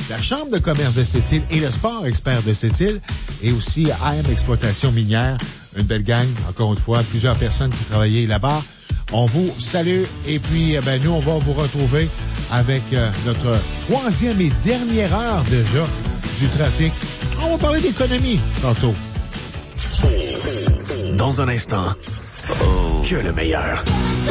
la Chambre de commerce de Sept-Îles et le Sport Expert de Sept-Îles et aussi AM Exploitation Minière. Une belle gang, encore une fois, plusieurs personnes qui travaillaient là-bas. On vous salue et puis nous, on va vous retrouver avec notre troisième et dernière heure déjà du trafic. On va parler d'économie tantôt. Dans un instant, que le meilleur.